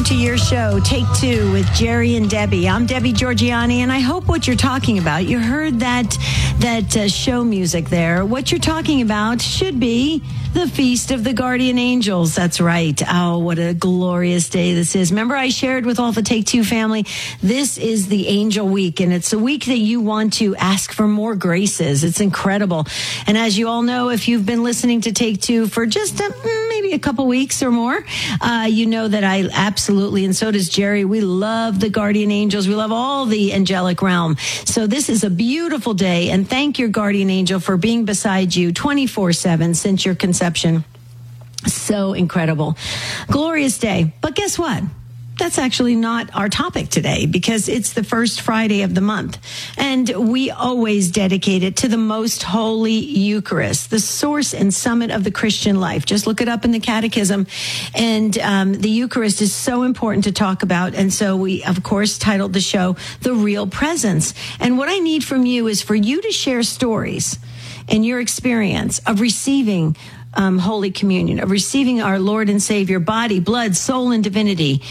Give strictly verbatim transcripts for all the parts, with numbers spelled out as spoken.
welcome to your show, Take Two with Jerry and Debbie. I'm Debbie Georgiani, and I hope what you're talking about, you heard that that uh, show music there. What you're talking about should be the Feast of the Guardian Angels. That's right. Oh, what a glorious day this is. Remember, I shared with all the Take Two family, this is the Angel Week, and it's a week that you want to ask for more graces. It's incredible. And as you all know, if you've been listening to Take Two for just a, maybe a couple weeks or more, uh, you know that I absolutely, and so does Jerry, we love the guardian angels. We love all the angelic realm. So this is a beautiful day, and thank your guardian angel for being beside you twenty-four seven since your conception. So incredible. Glorious day. But guess what? That's actually not our topic today, because it's the first Friday of the month. And we always dedicate it to the most holy Eucharist, the source and summit of the Christian life. Just look it up in the Catechism. And um, the Eucharist is so important to talk about. And so we, of course, titled the show, The Real Presence. And what I need from you is for you to share stories and your experience of receiving um, Holy Communion, of receiving our Lord and Savior, body, blood, soul, and divinity.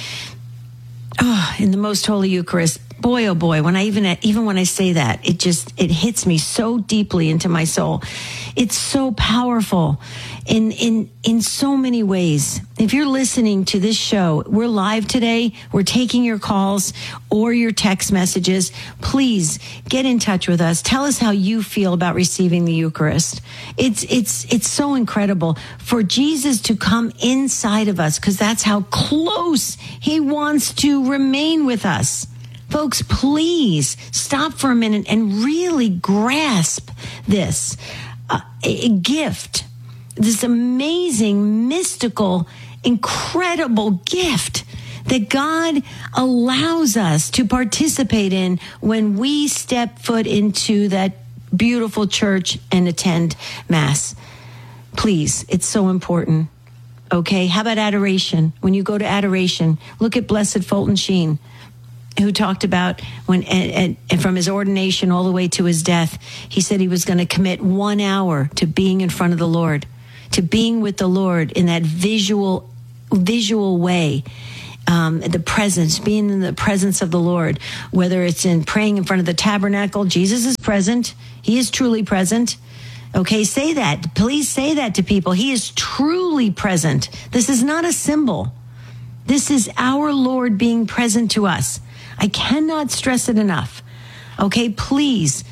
Oh, in the most holy Eucharist. Boy, oh boy, when I even, even when I say that, it just, it hits me so deeply into my soul. It's so powerful in, in, in so many ways. If you're listening to this show, we're live today. We're taking your calls or your text messages. Please get in touch with us. Tell us how you feel about receiving the Eucharist. It's, it's, it's so incredible for Jesus to come inside of us, because that's how close he wants to remain with us. Folks, please stop for a minute and really grasp this uh, a gift, this amazing, mystical, incredible gift that God allows us to participate in when we step foot into that beautiful church and attend Mass. Please, it's so important. Okay, how about adoration? When you go to adoration, look at Blessed Fulton Sheen, who talked about when, and, and from his ordination all the way to his death, he said he was going to commit one hour to being in front of the Lord, to being with the Lord in that visual, visual way. Um, the presence, being in the presence of the Lord, whether it's in praying in front of the tabernacle. Jesus is present. He is truly present. Okay, say that. Please say that to people. He is truly present. This is not a symbol. This is our Lord being present to us. I cannot stress it enough. Okay, please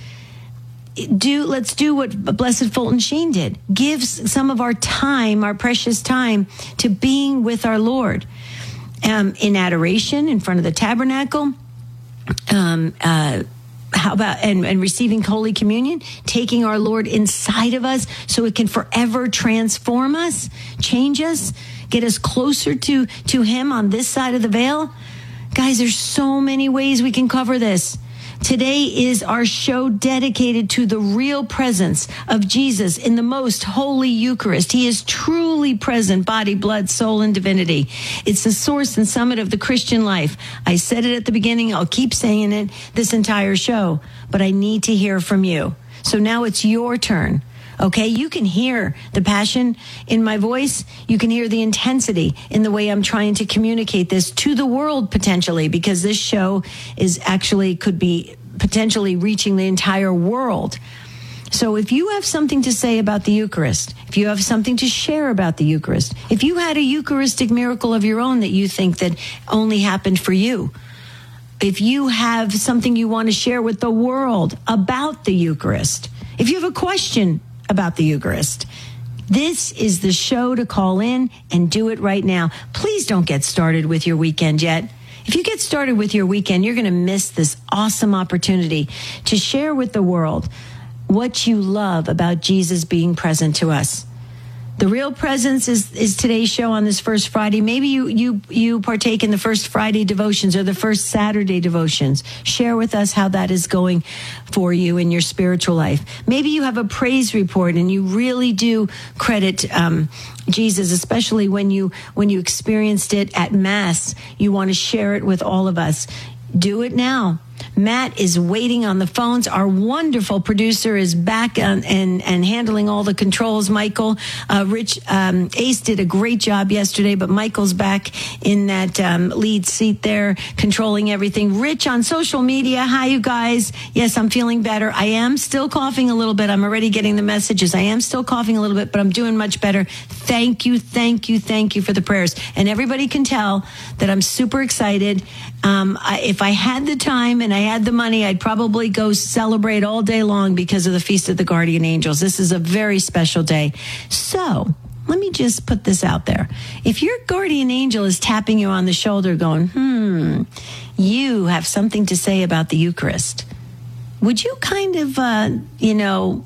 do, let's do what Blessed Fulton Sheen did. Give some of our time, our precious time, to being with our Lord. Um, in adoration, in front of the tabernacle, um, uh, how about, and, and receiving Holy Communion, taking our Lord inside of us so it can forever transform us, change us, get us closer to, to him on this side of the veil. Guys, there's so many ways we can cover this. Today is our show dedicated to the real presence of Jesus in the most holy Eucharist. He is truly present, body, blood, soul, and divinity. It's the source and summit of the Christian life. I said it at the beginning. I'll keep saying it this entire show, but I need to hear from you. So now it's your turn. Okay, you can hear the passion in my voice. You can hear the intensity in the way I'm trying to communicate this to the world potentially, because this show is actually could be potentially reaching the entire world. So if you have something to say about the Eucharist, if you have something to share about the Eucharist, if you had a Eucharistic miracle of your own that you think that only happened for you, if you have something you want to share with the world about the Eucharist, if you have a question about the Eucharist, this is the show to call in and do it right now. Please don't get started with your weekend yet. If you get started with your weekend, you're going to miss this awesome opportunity to share with the world what you love about Jesus being present to us. The Real Presence is, is today's show on this first Friday. Maybe you, you, you partake in the first Friday devotions or the first Saturday devotions. Share with us how that is going for you in your spiritual life. Maybe you have a praise report and you really do credit um, Jesus, especially when you, when you experienced it at Mass. You want to share it with all of us. Do it now. Matt is waiting on the phones. Our wonderful producer is back on, and, and handling all the controls. Michael, uh, Rich, um, Ace did a great job yesterday, but Michael's back in that um, lead seat there, controlling everything. Rich on social media. Hi, you guys. Yes, I'm feeling better. I am still coughing a little bit. I'm already getting the messages. I am still coughing a little bit, but I'm doing much better. Thank you, thank you, thank you for the prayers. And everybody can tell that I'm super excited. Um, I, if I had the time and I had the money, I'd probably go celebrate all day long because of the Feast of the Guardian Angels. This is a very special day. So let me just put this out there. If your guardian angel is tapping you on the shoulder going, hmm, you have something to say about the Eucharist, would you kind of, uh, you know,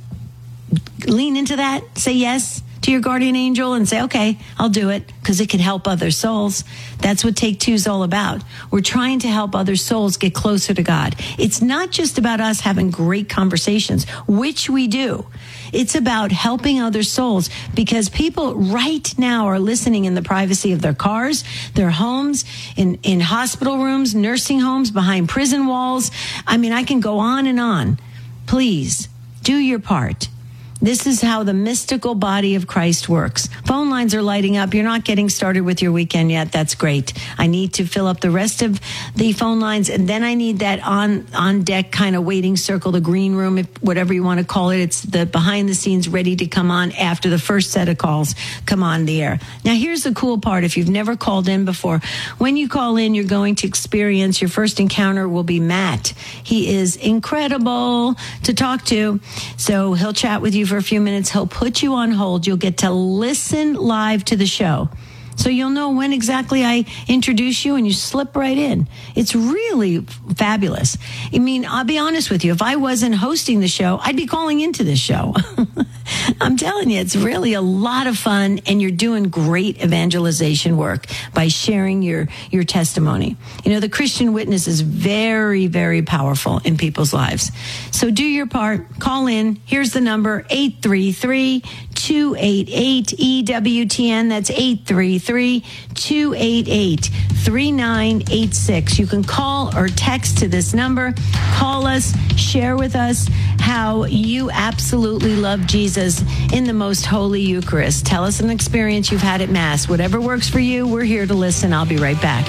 lean into that? Say yes to your guardian angel and say, okay, I'll do it because it can help other souls. That's what Take Two is all about. We're trying to help other souls get closer to God. It's not just about us having great conversations, which we do. It's about helping other souls because people right now are listening in the privacy of their cars, their homes, in, in hospital rooms, nursing homes, behind prison walls. I mean, I can go on and on. Please do your part. This is how the mystical body of Christ works. Phone lines are lighting up. You're not getting started with your weekend yet. That's great. I need to fill up the rest of the phone lines, and then I need that on, on deck kind of waiting circle, the green room, if, whatever you want to call it. It's the behind the scenes ready to come on after the first set of calls come on the air. Now, here's the cool part. If you've never called in before, when you call in, you're going to experience your first encounter will be Matt. He is incredible to talk to. So he'll chat with you for a few minutes. He'll put you on hold. You'll get to listen live to the show. So you'll know when exactly I introduce you and you slip right in. It's really fabulous. I mean, I'll be honest with you. If I wasn't hosting the show, I'd be calling into this show. I'm telling you, it's really a lot of fun, and you're doing great evangelization work by sharing your, your testimony. You know, the Christian witness is very, very powerful in people's lives. So do your part. Call in. Here's the number, eight three three, two eight eight, E W T N. That's eight three three, two eight eight, three nine eight six. You can call or text to this number. Call us, share with us how you absolutely love Jesus in the most holy Eucharist. Tell us an experience you've had at Mass. Whatever works for you, we're here to listen. I'll be right back.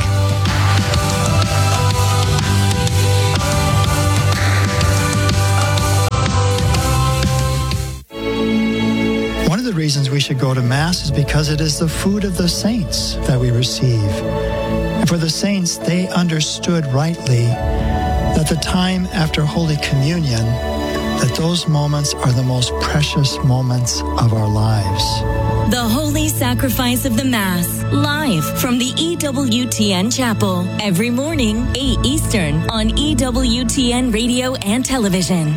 One of the reasons we should go to Mass is because it is the food of the saints that we receive. And for the saints, they understood rightly that the time after Holy Communion, that those moments are the most precious moments of our lives. The Holy Sacrifice of the Mass, live from the E W T N Chapel, every morning, eight Eastern, on E W T N Radio and Television.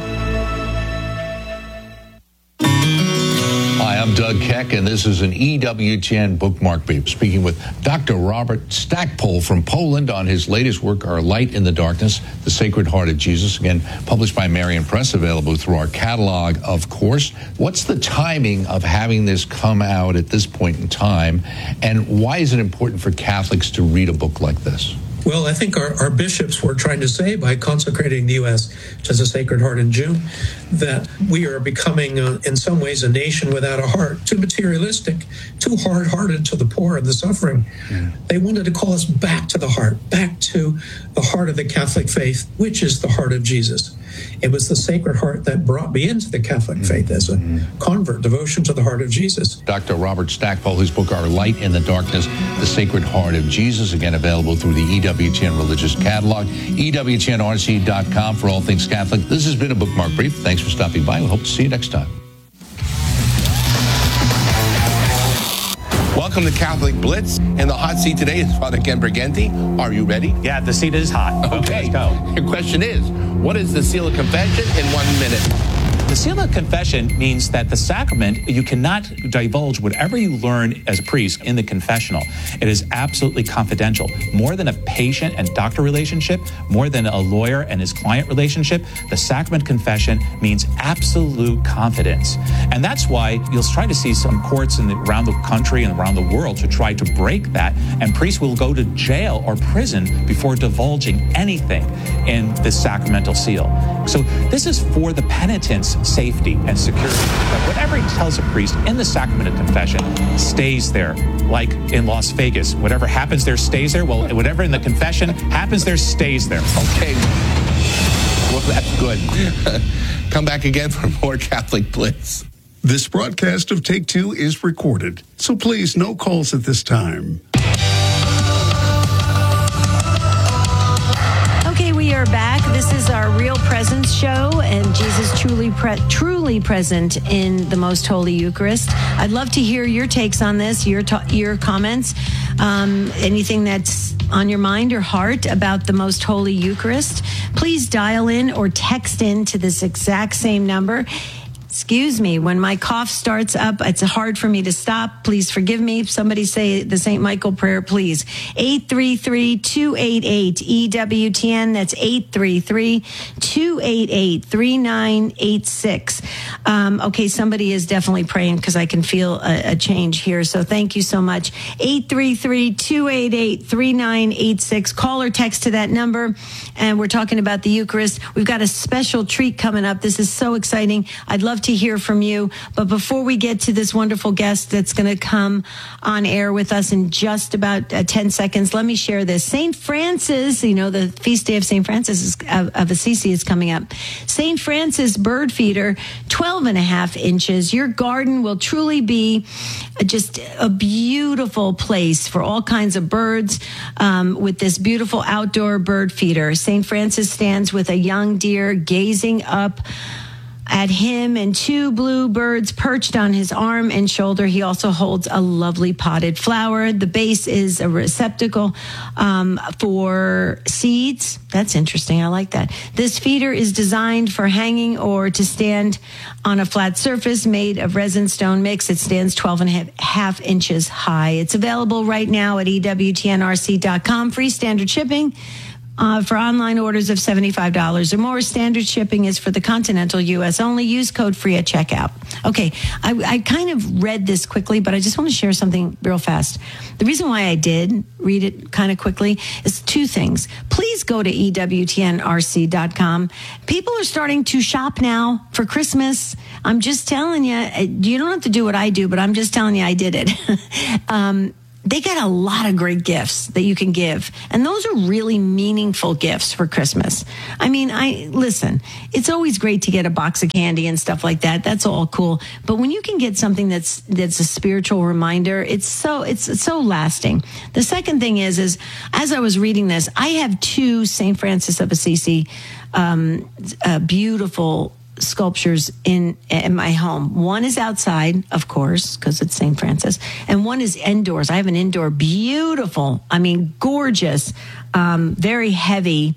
Hi, I'm Doug Keck, and this is an E W T N Bookmark Brief, speaking with Doctor Robert Stackpole from Poland on his latest work, Our Light in the Darkness, The Sacred Heart of Jesus, again, published by Marian Press, available through our catalog, of course. What's the timing of having this come out at this point in time, and why is it important for Catholics to read a book like this? Well, I think our, our bishops were trying to say by consecrating the U S to the Sacred Heart in June that we are becoming, uh, in some ways, a nation without a heart, too materialistic, too hard-hearted to the poor and the suffering. Yeah. They wanted to call us back to the heart, back to the heart of the Catholic faith, which is the heart of Jesus. It was the Sacred Heart that brought me into the Catholic faith as a convert, devotion to the heart of Jesus. Doctor Robert Stackpole, whose book, Our Light in the Darkness, The Sacred Heart of Jesus, again available through the E W T N Religious Catalog, E W T N R C dot com for all things Catholic. This has been a Bookmark Brief. Thanks for stopping by. We hope to see you next time. Welcome to Catholic Blitz. In the hot seat today is Father Ken Briganti. Are you ready? Yeah, the seat is hot. Okay. Let's go. Your question is, what is the seal of confession in one minute? The seal of confession means that the sacrament, you cannot divulge whatever you learn as a priest in the confessional. It is absolutely confidential. More than a patient and doctor relationship, more than a lawyer and his client relationship, the sacrament confession means absolute confidence. And that's why you'll try to see some courts in the, around the country and around the world to try to break that, and priests will go to jail or prison before divulging anything in the sacramental seal. So this is for the penitent's safety and security, that whatever he tells a priest in the sacrament of confession stays there, like in Las Vegas. Whatever happens there stays there. Well, whatever in the confession happens there stays there. Okay. Well, that's good. Come back again for more Catholic Blitz. This broadcast of Take Two is recorded, so please, no calls at this time. Okay, we are back. This is our Real Presence show, and Jesus truly pre- truly present in the Most Holy Eucharist. I'd love to hear your takes on this, your ta- your comments, um, anything that's on your mind or heart about the Most Holy Eucharist. Please dial in or text in to this exact same number. Excuse me, when my cough starts up, it's hard for me to stop. Please forgive me. If somebody say the Saint Michael prayer, please. eight three three, two eight eight, E W T N. That's eight three three, two eight eight, three nine eight six. Um, okay, somebody is definitely praying because I can feel a, a change here. So thank you so much. eight three three, two eight eight, three nine eight six. Call or text to that number. And we're talking about the Eucharist. We've got a special treat coming up. This is so exciting. I'd love to hear from you. But before we get to this wonderful guest that's going to come on air with us in just about uh, ten seconds, let me share this. Saint Francis, you know, the feast day of Saint Francis is, of, of Assisi is coming up. Saint Francis bird feeder, twelve and a half inches. Your garden will truly be just a beautiful place for all kinds of birds um, with this beautiful outdoor bird feeder. Saint Francis stands with a young deer gazing up at him and two blue birds perched on his arm and shoulder. He also holds a lovely potted flower. The base is a receptacle um, for seeds. That's interesting. I like that. This feeder is designed for hanging or to stand on a flat surface made of resin stone mix. It stands twelve and a half inches high. It's available right now at E W T N R C dot com. Free standard shipping. Uh, for online orders of seventy-five dollars or more. Standard shipping is for the continental U S only. Use code FREE at checkout. Okay, I, I kind of read this quickly, but I just want to share something real fast. The reason why I did read it kind of quickly is two things. Please go to E W T N R C dot com. People are starting to shop now for Christmas. I'm just telling you, you don't have to do what I do, but I'm just telling you I did it. um, They got a lot of great gifts that you can give. And those are really meaningful gifts for Christmas. I mean, I listen, it's always great to get a box of candy and stuff like that. That's all cool. But when you can get something that's that's a spiritual reminder, it's so it's, it's so lasting. The second thing is, is as I was reading this, I have two Saint Francis of Assisi um, uh, beautiful sculptures in in my home. One is outside, of course, because it's Saint Francis, and one is indoors. I have an indoor, beautiful, I mean, gorgeous, um, very heavy.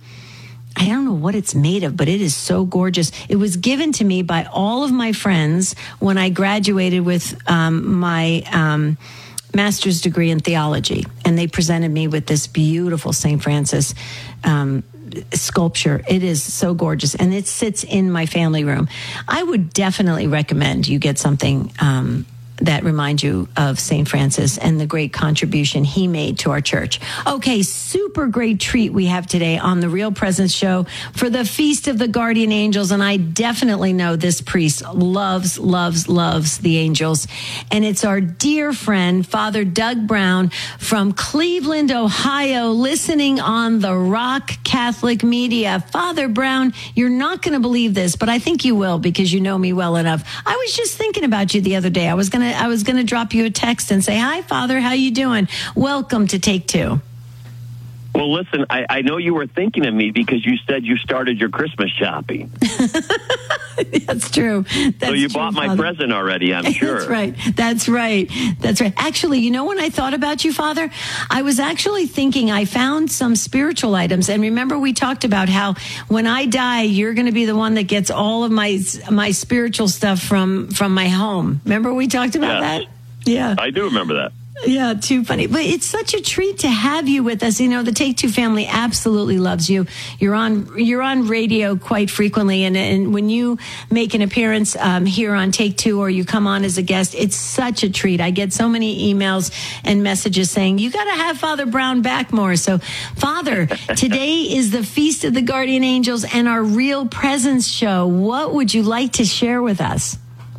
I don't know what it's made of, but it is so gorgeous. It was given to me by all of my friends when I graduated with um, my um, master's degree in theology, and they presented me with this beautiful Saint Francis um sculpture. It is so gorgeous, and it sits in my family room. I would definitely recommend you get something um, that reminds you of Saint Francis and the great contribution he made to our church. Okay, super great treat we have today on the Real Presence Show for the Feast of the Guardian Angels, and I definitely know this priest loves, loves, loves the angels, and it's our dear friend, Father Doug Brown from Cleveland, Ohio, listening on the Rock Catholic Media. Father Brown, you're not going to believe this, but I think you will because you know me well enough. I was just thinking about you the other day. I was going to I was going to drop you a text and say, hi, Father, how you doing? Welcome to Take Two. Well, listen, I, I know you were thinking of me because you said you started your Christmas shopping. That's true. That's so you true, bought my Father. present already, I'm sure. That's right. That's right. That's right. Actually, you know, when I thought about you, Father, I was actually thinking I found some spiritual items. And remember, we talked about how when I die, you're going to be the one that gets all of my my spiritual stuff from from my home. Remember we talked about Yes. that? Yeah. I do remember that. Yeah, too funny. But it's such a treat to have you with us. You know, the Take Two family absolutely loves you. You're on you're on radio quite frequently, and, and when you make an appearance um, here on Take Two or you come on as a guest, it's such a treat. I get so many emails and messages saying, you got to have Father Brown back more. So, Father, today is the Feast of the Guardian Angels and our Real Presence show. What would you like to share with us?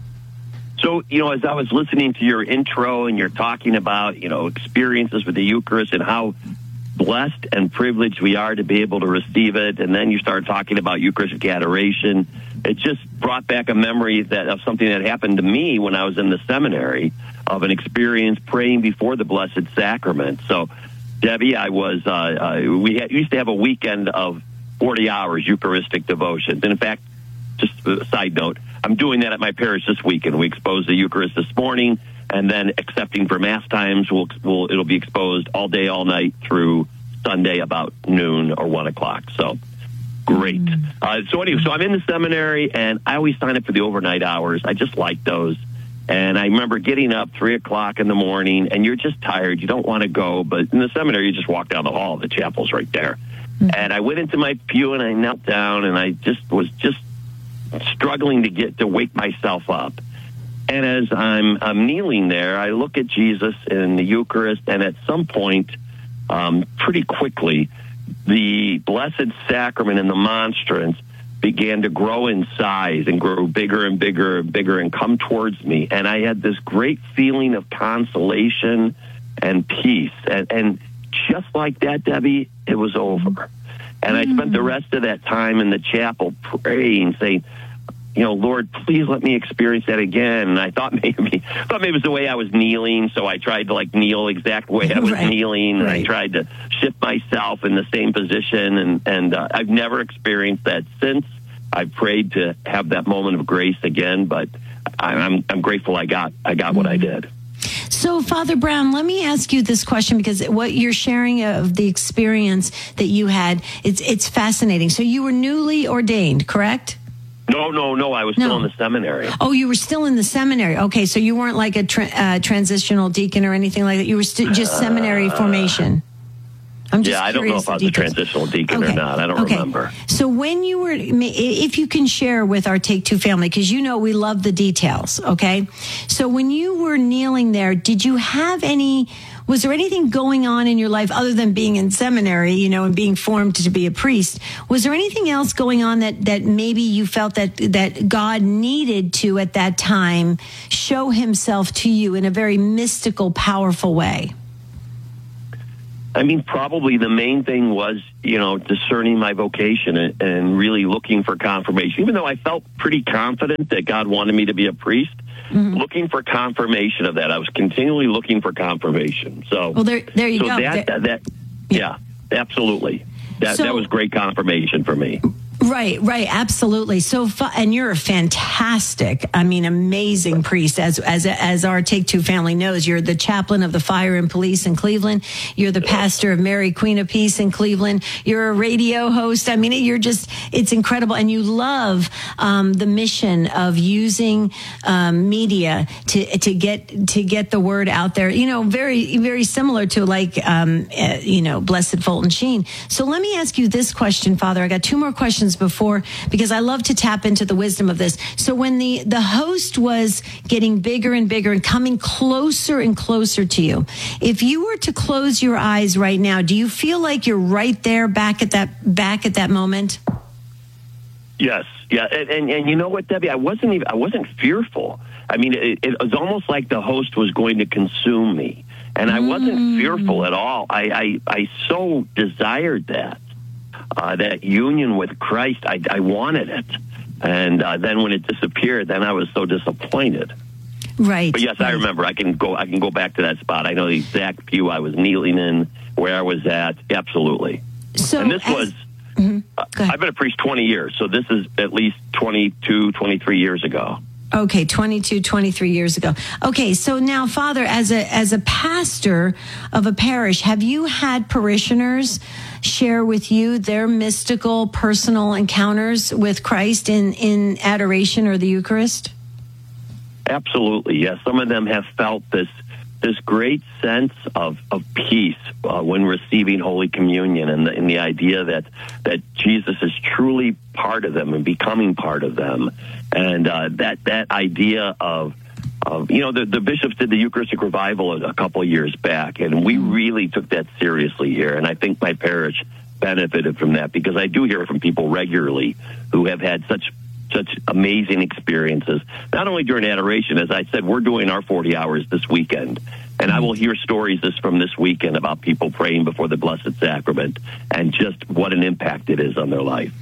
So, you know, as I was listening to your intro and you're talking about, you know, experiences with the Eucharist and how blessed and privileged we are to be able to receive it, and then you start talking about Eucharistic adoration, it just brought back a memory that of something that happened to me when I was in the seminary, of an experience praying before the Blessed Sacrament. So, Debbie, I was, uh, uh, we had, used to have a weekend of forty hours Eucharistic devotions. And in fact, just a side note, I'm doing that at my parish this weekend. We expose the Eucharist this morning, and then accepting for Mass times, will will it'll be exposed all day, all night through Sunday about noon or one o'clock. So great. Mm. Uh, so anyway, so I'm in the seminary, and I always sign up for the overnight hours. I just like those. And I remember getting up three o'clock in the morning, and you're just tired. You don't want to go, but in the seminary, you just walk down the hall. The chapel's right there. Mm. And I went into my pew, and I knelt down, and I just was just struggling to get to wake myself up. And as I'm, I'm kneeling there, I look at Jesus in the Eucharist, and at some point, um, pretty quickly, the Blessed Sacrament and the monstrance began to grow in size and grow bigger and bigger and bigger and come towards me. And I had this great feeling of consolation and peace. And, and just like that, Debbie, it was over. And I spent the rest of that time in the chapel praying, saying, you know, Lord, please let me experience that again. And I thought maybe, thought maybe it was the way I was kneeling, so I tried to like kneel exact way I was right. kneeling, and right. I tried to shift myself in the same position, and and uh, I've never experienced that since. I've prayed to have that moment of grace again, but I'm I'm grateful I got I got what I did. So, Father Brown, let me ask you this question, because what you're sharing of the experience that you had, it's it's fascinating. So you were newly ordained, correct? No, no, no. I was no. still in the seminary. Oh, you were still in the seminary. Okay, so you weren't like a tra- uh, transitional deacon or anything like that. You were st- just seminary uh, formation. I'm just yeah, I don't know if I was a transitional deacon okay. or not. I don't okay. remember. So when you were, if you can share with our Take Two family, because you know we love the details, okay? So when you were kneeling there, did you have any, was there anything going on in your life other than being in seminary, you know, and being formed to be a priest? Was there anything else going on that, that maybe you felt that, that God needed to, at that time, show himself to you in a very mystical, powerful way? I mean, probably the main thing was, you know, discerning my vocation and, and really looking for confirmation. Even though I felt pretty confident that God wanted me to be a priest, mm-hmm. looking for confirmation of that. I was continually looking for confirmation. So, well, there, there you so go. That, there, that, yeah, absolutely. That, so, that was great confirmation for me. Right, right, absolutely. So, and you're a fantastic, I mean, amazing priest, as as as our Take Two family knows. You're the chaplain of the Fire and Police in Cleveland. You're the pastor of Mary, Queen of Peace in Cleveland. You're a radio host. I mean, you're just, it's incredible. And you love um, the mission of using um, media to to get to get the word out there. You know, very very similar to like um, uh, you know, Blessed Fulton Sheen. So let me ask you this question, Father. I got two more questions before, because I love to tap into the wisdom of this. So when the, the host was getting bigger and bigger and coming closer and closer to you, if you were to close your eyes right now, do you feel like you're right there back at that, back at that moment? Yes. Yeah. And, and, and you know what, Debbie, I wasn't even, I wasn't fearful. I mean, it, it was almost like the host was going to consume me, and I wasn't mm. fearful at all. I, I, I so desired that. Uh, that union with Christ, I, I wanted it. And uh, then when it disappeared, then I was so disappointed. Right. But yes, right. I remember. I can go I can go back to that spot. I know the exact pew I was kneeling in, where I was at. Absolutely. So and this as, was Mm-hmm. I've been a priest twenty years, so this is at least twenty-two, twenty-three years ago. Okay, twenty-two, twenty-three years ago. Okay, so now, Father, as a as a pastor of a parish, have you had parishioners share with you their mystical, personal encounters with Christ in, in adoration or the Eucharist? Absolutely, yes. Some of them have felt this this great sense of, of peace uh, when receiving Holy Communion, and the, and the idea that, that Jesus is truly part of them and becoming part of them. And uh, that that idea of, of you know, the, the bishops did the Eucharistic revival a, a couple of years back, and we really took that seriously here. And I think my parish benefited from that, because I do hear from people regularly who have had such such amazing experiences, not only during adoration. As I said, we're doing our forty hours this weekend, and I will hear stories this from this weekend about people praying before the Blessed Sacrament and just what an impact it is on their life.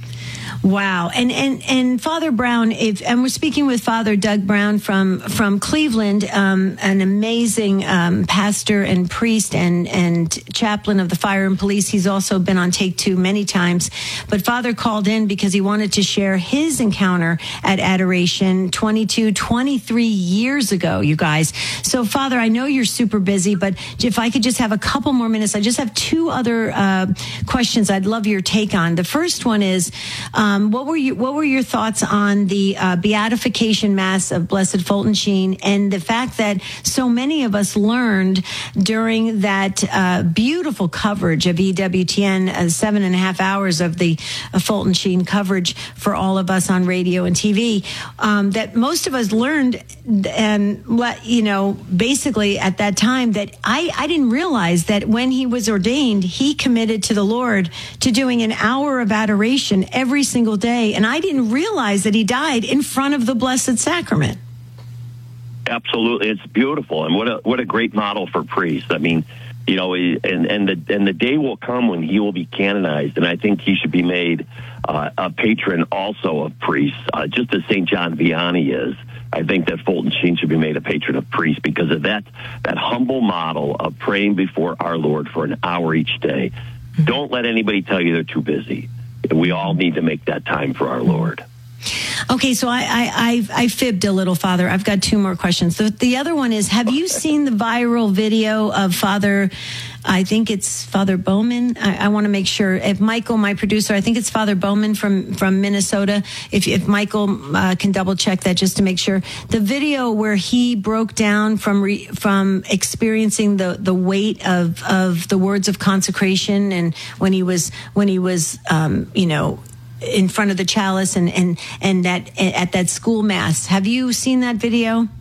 Wow. And, and, and Father Brown, if, and we're speaking with Father Doug Brown from, from Cleveland, um, an amazing, um, pastor and priest and, and chaplain of the fire and police. He's also been on Take Two many times, but Father called in because he wanted to share his encounter at adoration twenty-two, twenty-three years ago, you guys. So Father, I know you're super busy, but if I could just have a couple more minutes, I just have two other, uh, questions I'd love your take on. The first one is, Um, what were you, what were your thoughts on the uh, beatification mass of Blessed Fulton Sheen, and the fact that so many of us learned during that uh, beautiful coverage of E W T N, uh, seven and a half hours of the uh, Fulton Sheen coverage for all of us on radio and T V, um, that most of us learned, and you know, basically at that time, that I, I didn't realize that when he was ordained, he committed to the Lord to doing an hour of adoration every single day, and I didn't realize that he died in front of the Blessed Sacrament. Absolutely, it's beautiful, and what a what a great model for priests. I mean, you know, and and the and the day will come when he will be canonized, and I think he should be made uh, a patron also of priests, uh, just as Saint John Vianney is. I think that Fulton Sheen should be made a patron of priests because of that that humble model of praying before our Lord for an hour each day. Mm-hmm. Don't let anybody tell you they're too busy. We all need to make that time for our Lord. Okay, so I I, I, I fibbed a little, Father. I've got two more questions. The, the other one is, have you seen the viral video of Father, I think it's Father Bowman. I, I want to make sure. If Michael, my producer, I think it's Father Bowman from, from Minnesota. If, if Michael uh, can double check that just to make sure. The video where he broke down from re, from experiencing the, the weight of, of the words of consecration, and when he was when he was um, you know, in front of the chalice, and, and, and that at that school mass. Have you seen that video?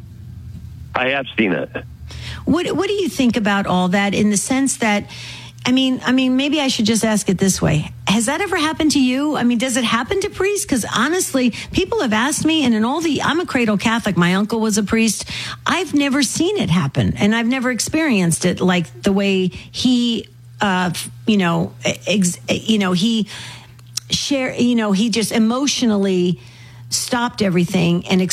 I have seen it. What what do you think about all that, in the sense that, I mean, I mean, maybe I should just ask it this way. Has that ever happened to you? I mean, does it happen to priests? Because honestly, people have asked me, and in all the, I'm a cradle Catholic. My uncle was a priest. I've never seen it happen, and I've never experienced it like the way he, uh, you know, ex, you know, he share, you know, he just emotionally stopped everything and